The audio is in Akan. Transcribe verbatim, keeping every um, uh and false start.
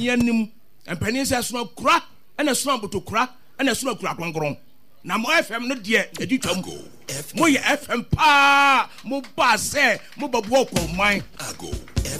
mpanin mpanin sɛ sono kura ɛna sono botokura ɛna sono kura kronkron na mo F M no de edi twam mo yɛ F M pa mo ba sɛ mo babu okɔman